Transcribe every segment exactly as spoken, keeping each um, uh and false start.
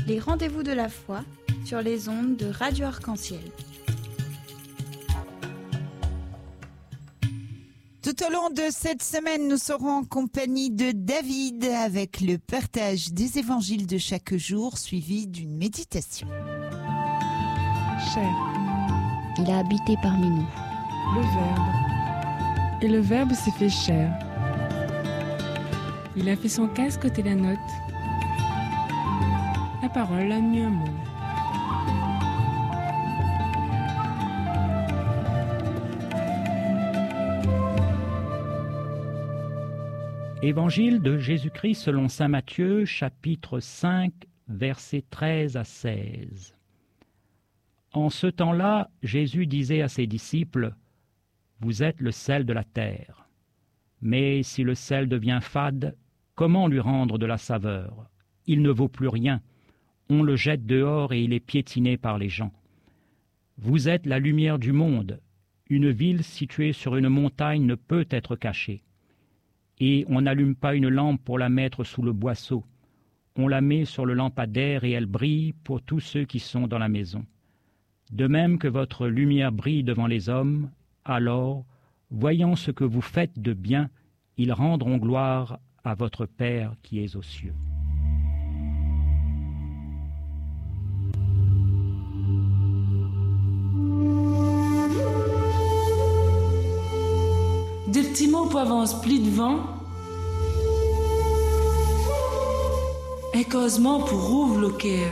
Les rendez-vous de la foi sur les ondes de Radio Arc-en-Ciel. Tout au long de cette semaine, nous serons en compagnie de David avec le partage des évangiles de chaque jour suivi d'une méditation. Chair. Il a habité parmi nous. Le Verbe. Et le Verbe s'est fait chair. Il a fait son casque côté la note. La parole a mis un mot. Évangile de Jésus-Christ selon saint Matthieu, chapitre cinq, versets treize à seize. En ce temps-là, Jésus disait à ses disciples : « Vous êtes le sel de la terre. Mais si le sel devient fade, comment lui rendre de la saveur ? Il ne vaut plus rien. On le jette dehors et il est piétiné par les gens. Vous êtes la lumière du monde. Une ville située sur une montagne ne peut être cachée. Et on n'allume pas une lampe pour la mettre sous le boisseau. On la met sur le lampadaire et elle brille pour tous ceux qui sont dans la maison. De même que votre lumière brille devant les hommes, alors, voyant ce que vous faites de bien, ils rendront gloire à votre Père qui est aux cieux. » Des petits mots pour avance plis de vent. Et causement pour rouvre le cœur.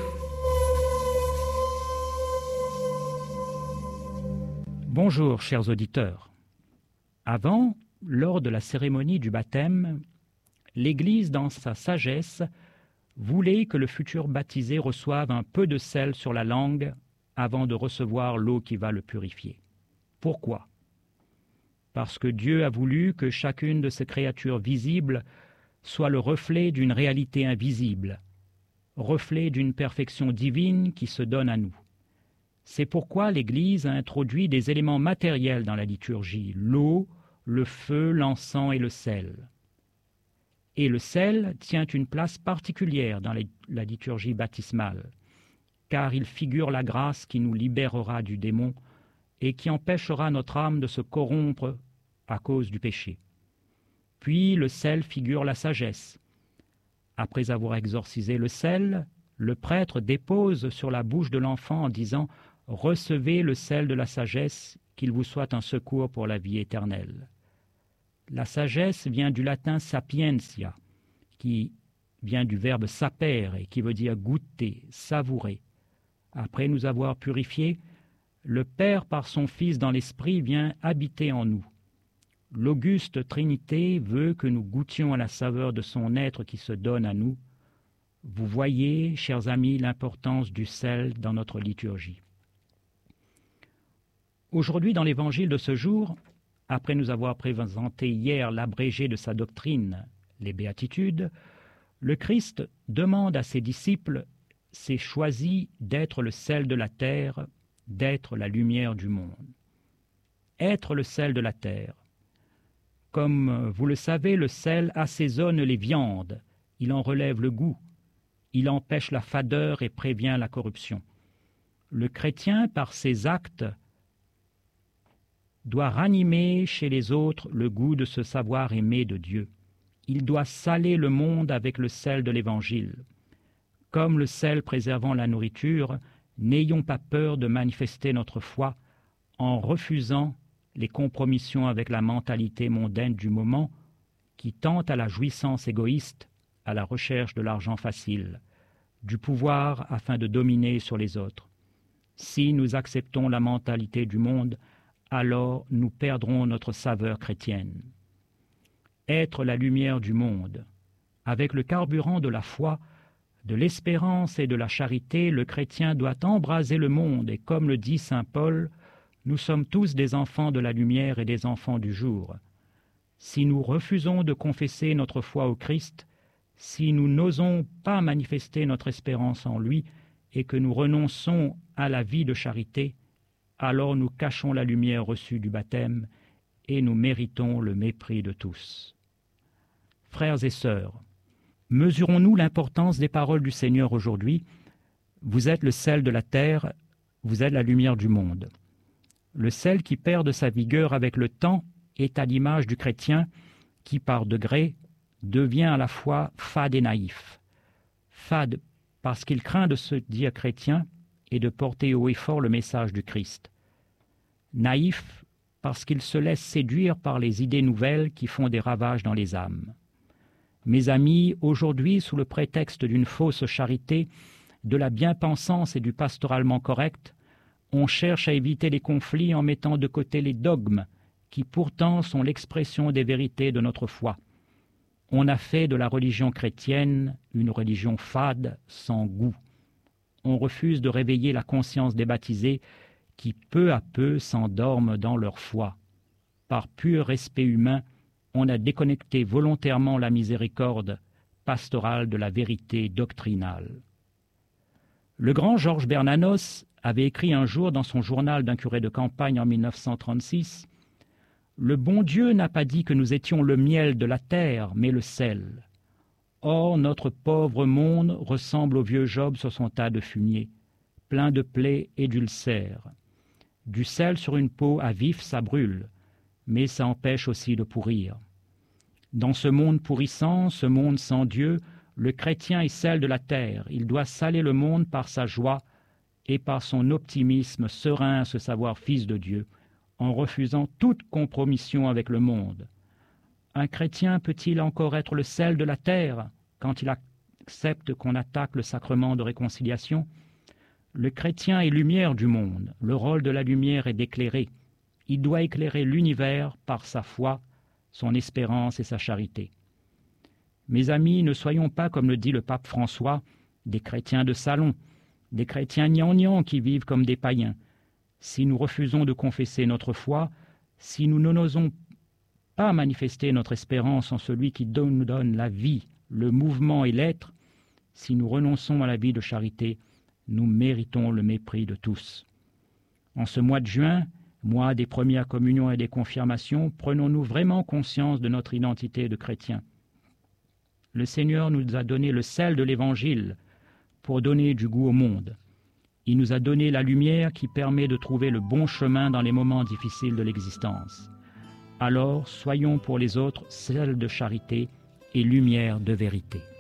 Bonjour, chers auditeurs. Avant, lors de la cérémonie du baptême, l'Église, dans sa sagesse, voulait que le futur baptisé reçoive un peu de sel sur la langue avant de recevoir l'eau qui va le purifier. Pourquoi ? Parce que Dieu a voulu que chacune de ces créatures visibles soit le reflet d'une réalité invisible, reflet d'une perfection divine qui se donne à nous. C'est pourquoi l'Église a introduit des éléments matériels dans la liturgie, l'eau, le feu, l'encens et le sel. Et le sel tient une place particulière dans la liturgie baptismale, car il figure la grâce qui nous libérera du démon et qui empêchera notre âme de se corrompre à cause du péché. Puis le sel figure la sagesse. Après avoir exorcisé le sel, le prêtre dépose sur la bouche de l'enfant en disant « Recevez le sel de la sagesse, qu'il vous soit un secours pour la vie éternelle. » La sagesse vient du latin sapientia, qui vient du verbe saper et qui veut dire goûter, savourer. Après nous avoir purifiés, le Père, par son Fils dans l'Esprit, vient habiter en nous. L'auguste Trinité veut que nous goûtions à la saveur de son être qui se donne à nous. Vous voyez, chers amis, l'importance du sel dans notre liturgie. Aujourd'hui, dans l'Évangile de ce jour, après nous avoir présenté hier l'abrégé de sa doctrine, les béatitudes, le Christ demande à ses disciples « C'est choisi d'être le sel de la terre », d'être la lumière du monde. Être le sel de la terre. Comme vous le savez, le sel assaisonne les viandes, il en relève le goût, il empêche la fadeur et prévient la corruption. Le chrétien, par ses actes, doit ranimer chez les autres le goût de se savoir aimé de Dieu. Il doit saler le monde avec le sel de l'Évangile. Comme le sel préservant la nourriture, n'ayons pas peur de manifester notre foi en refusant les compromissions avec la mentalité mondaine du moment qui tente à la jouissance égoïste, à la recherche de l'argent facile, du pouvoir afin de dominer sur les autres. Si nous acceptons la mentalité du monde, alors nous perdrons notre saveur chrétienne. Être la lumière du monde, avec le carburant de la foi, de l'espérance et de la charité, le chrétien doit embraser le monde et, comme le dit saint Paul, nous sommes tous des enfants de la lumière et des enfants du jour. Si nous refusons de confesser notre foi au Christ, si nous n'osons pas manifester notre espérance en lui et que nous renonçons à la vie de charité, alors nous cachons la lumière reçue du baptême et nous méritons le mépris de tous. Frères et sœurs, mesurons-nous l'importance des paroles du Seigneur aujourd'hui, Vous êtes le sel de la terre, vous êtes la lumière du monde. Le sel qui perd de sa vigueur avec le temps est à l'image du chrétien qui, par degrés, devient à la fois fade et naïf. Fade parce qu'il craint de se dire chrétien et de porter haut et fort le message du Christ. Naïf parce qu'il se laisse séduire par les idées nouvelles qui font des ravages dans les âmes. Mes amis, aujourd'hui, sous le prétexte d'une fausse charité, de la bien-pensance et du pastoralement correct, on cherche à éviter les conflits en mettant de côté les dogmes qui pourtant sont l'expression des vérités de notre foi. On a fait de la religion chrétienne une religion fade, sans goût. On refuse de réveiller la conscience des baptisés qui peu à peu s'endorment dans leur foi. Par pur respect humain, on a déconnecté volontairement la miséricorde pastorale de la vérité doctrinale. Le grand Georges Bernanos avait écrit un jour dans son journal d'un curé de campagne en mille neuf cent trente-six « Le bon Dieu n'a pas dit que nous étions le miel de la terre, mais le sel. Or, notre pauvre monde ressemble au vieux Job sur son tas de fumier, plein de plaies et d'ulcères. Du sel sur une peau à vif, ça brûle, mais ça empêche aussi de pourrir. Dans ce monde pourrissant, ce monde sans Dieu, le chrétien est sel de la terre. Il doit saler le monde par sa joie et par son optimisme serein à se savoir fils de Dieu, en refusant toute compromission avec le monde. Un chrétien peut-il encore être le sel de la terre quand il accepte qu'on attaque le sacrement de réconciliation? Le chrétien est lumière du monde. Le rôle de la lumière est d'éclairer. Il doit éclairer l'univers par sa foi, son espérance et sa charité. Mes amis, ne soyons pas, comme le dit le pape François, des chrétiens de salon, des chrétiens gnangnans qui vivent comme des païens. Si nous refusons de confesser notre foi, si nous n'osons pas manifester notre espérance en celui qui donne, nous donne la vie, le mouvement et l'être, si nous renonçons à la vie de charité, nous méritons le mépris de tous. En ce mois de juin, mois des premières communions et des confirmations, prenons-nous vraiment conscience de notre identité de chrétiens. Le Seigneur nous a donné le sel de l'Évangile pour donner du goût au monde. Il nous a donné la lumière qui permet de trouver le bon chemin dans les moments difficiles de l'existence. Alors, soyons pour les autres sel de charité et lumière de vérité.